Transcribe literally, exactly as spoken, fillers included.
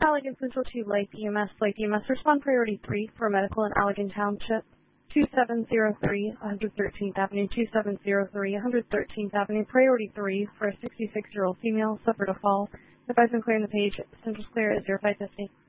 Allegan Central two Lake E M S, Lake E M S, respond priority three for medical in Allegan Township, two seven zero three, one thirteenth Avenue, two seven zero three, one thirteenth Avenue, priority three for a sixty-six-year-old female, suffered a fall. Advise on clearing the page. Central's clear at zero five fifty.